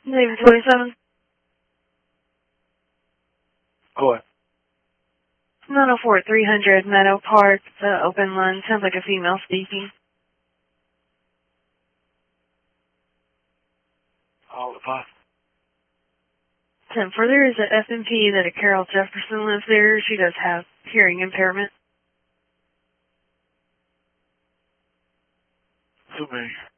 Name 27. What? 904 300 Meadow Park, the open line. Sounds like a female speaking. All the pot. 10 further is at FMP that a Carol Jefferson lives there. She does have hearing impairment. Too many.